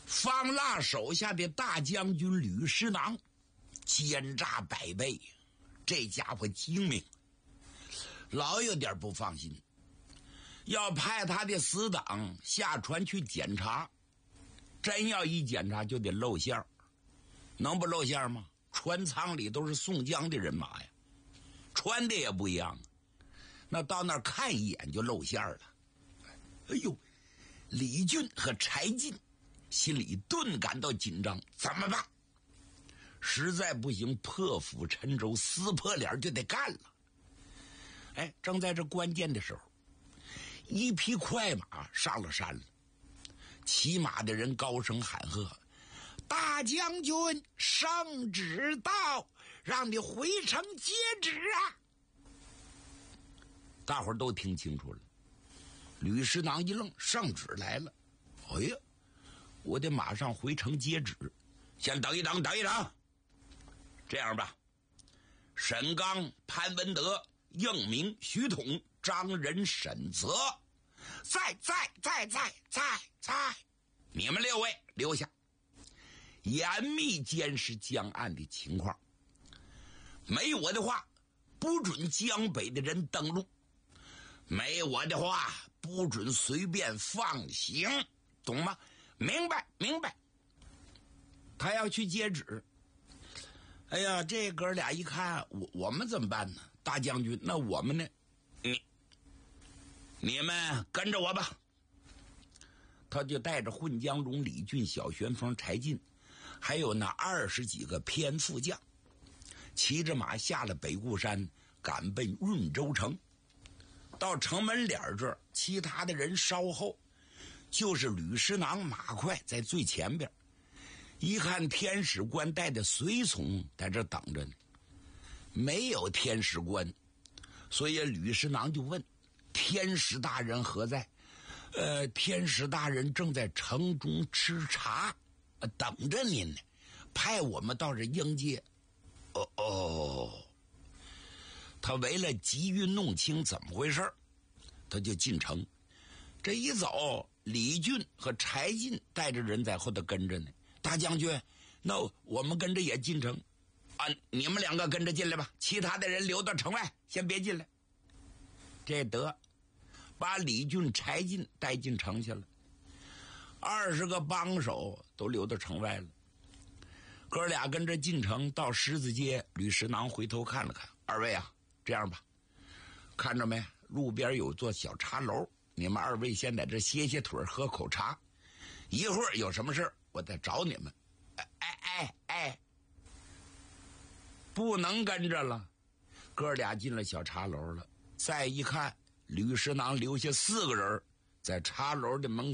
方腊手下的大将军吕师囊奸诈百倍，这家伙精明，老有点不放心，要派他的死党下船去检查，真要一检查就得露馅儿，能不露馅儿吗？船舱里都是宋江的人马呀，穿的也不一样，那到那儿看一眼就露馅儿了。哎呦，李俊和柴进心里顿感到紧张，怎么办？实在不行，破釜沉舟，撕破脸就得干了。哎，正在这关键的时候，一匹快马上了山了，骑马的人高声喊喝：“大将军，圣旨到，让你回城接旨啊！”大伙儿都听清楚了。吕师囊一愣，圣旨来了。哎呀，我得马上回城接旨，先等一等，等一等。这样吧，沈刚、潘文德、应明、徐统、张仁、沈泽，在，你们6位留下，严密监视江岸的情况。没我的话，不准江北的人登陆；没我的话，不准随便放行，懂吗？明白。他要去接旨。哎呀，这哥俩一看，我们怎么办呢？大将军，那我们呢？你们跟着我吧。他就带着混江龙、李俊、小旋风、柴进，还有那20几个偏副将，骑着马下了北固山，赶奔润州城。到城门脸这儿，其他的人稍后，就是吕师囊、马快在最前边。一看天使官带的随从在这等着呢，没有天使官，所以吕师囊就问：“天使大人何在？”天使大人正在城中吃茶，等着您呢，派我们到这迎接。他为了急于弄清怎么回事，他就进城。这一走，李俊和柴进带着人在后头跟着呢。大将军，那我们跟着也进城啊！你们2个跟着进来吧，其他的人留到城外，先别进来。这得把李俊、柴进带进城去了，20个帮手都留到城外了。哥俩跟着进城，到狮子街，吕师囊回头看了看：“二位啊，这样吧，看着没？路边有座小茶楼，你们2位先在这歇歇腿，喝口茶，一会儿有什么事我再找你们。”不能跟着了。哥俩进了小茶楼了，再一看，吕师囊留下4个人在茶楼的门